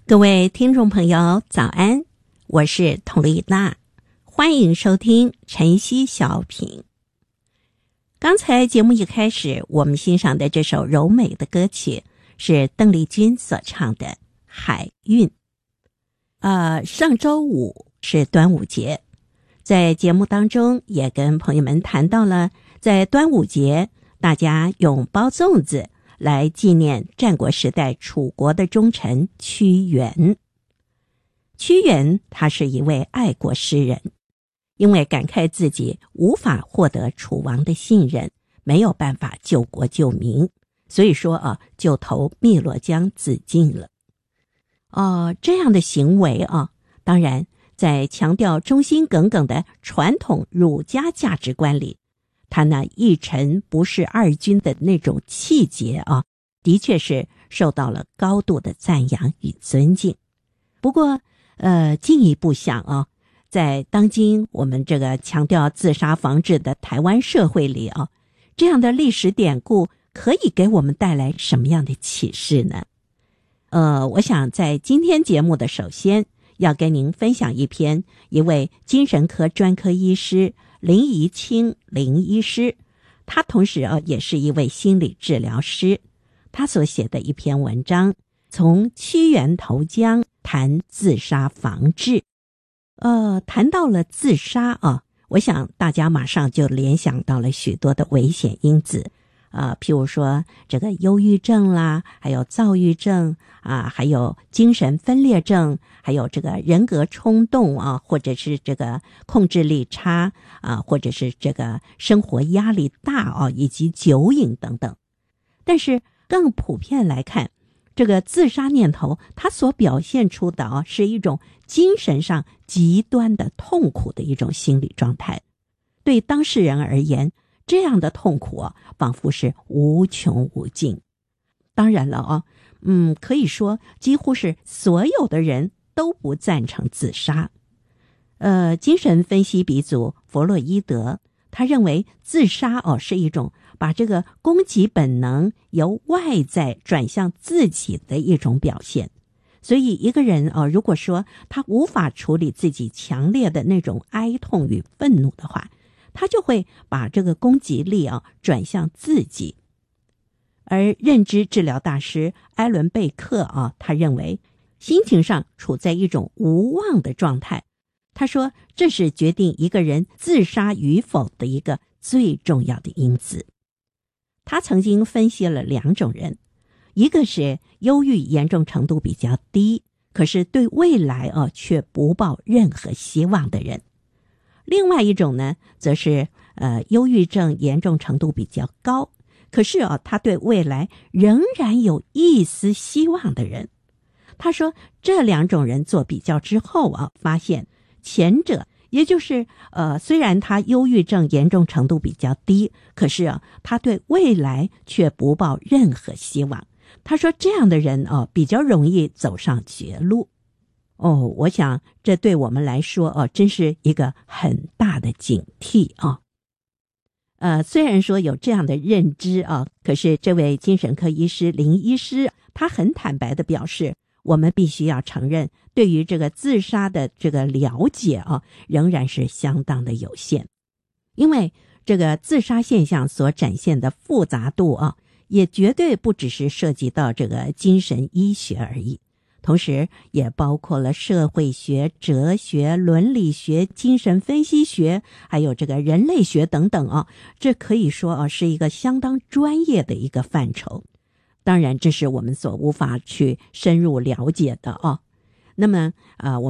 各位听众朋友早安，我是佟丽娜，欢迎收听晨曦小品。刚才节目一开始，我们欣赏的这首柔美的歌曲是邓丽君所唱的《海韵》。上周五是端午节，在节目当中也跟朋友们谈到了，在端午节大家用包粽子来纪念战国时代楚国的忠臣屈原。屈原他是一位爱国诗人，因为感慨自己无法获得楚王的信任，没有办法救国救民，所以说就投汨罗江自尽了。这样的行为当然在强调忠心耿耿的传统儒家价值观里，他那一臣不是二君的那种气节的确是受到了高度的赞扬与尊敬。不过进一步想在当今我们这个强调自杀防治的台湾社会里这样的历史典故可以给我们带来什么样的启示呢？我想在今天节目的首先要跟您分享一位精神科专科医师林怡清林医师，他同时也是一位心理治疗师，他所写的一篇文章，从屈原投江谈自杀防治。谈到了自杀我想大家马上就联想到了许多的危险因子譬如说这个忧郁症啦，还有躁郁症还有精神分裂症，还有这个人格冲动或者是这个控制力差或者是这个生活压力大以及酒瘾等等。但是更普遍来看，这个自杀念头它所表现出的是一种精神上极端的痛苦的一种心理状态。对当事人而言，这样的痛苦仿佛是无穷无尽。当然了可以说几乎是所有的人都不赞成自杀。精神分析鼻祖弗洛伊德，他认为自杀是一种把这个攻击本能由外在转向自己的一种表现。所以一个人如果说他无法处理自己强烈的那种哀痛与愤怒的话，他就会把这个攻击力转向自己。而认知治疗大师埃伦贝克他认为心情上处在一种无望的状态，他说这是决定一个人自杀与否的一个最重要的因子。他曾经分析了两种人，一个是忧郁严重程度比较低，可是对未来却不抱任何希望的人。另外一种呢，则是忧郁症严重程度比较高，可是他对未来仍然有一丝希望的人。他说这两种人做比较之后发现前者，也就是虽然他忧郁症严重程度比较低，可是他对未来却不抱任何希望。他说这样的人比较容易走上绝路。我想这对我们来说真是一个很大的警惕虽然说有这样的认知可是这位精神科医师林医师他很坦白地表示，我们必须要承认对于这个自杀的这个了解仍然是相当的有限。因为这个自杀现象所展现的复杂度也绝对不只是涉及到这个精神医学而已，同时也包括了社会学、哲学、伦理学、精神分析学，还有这个人类学等等这可以说是一个相当专业的一个范畴。当然这是我们所无法去深入了解的那么我们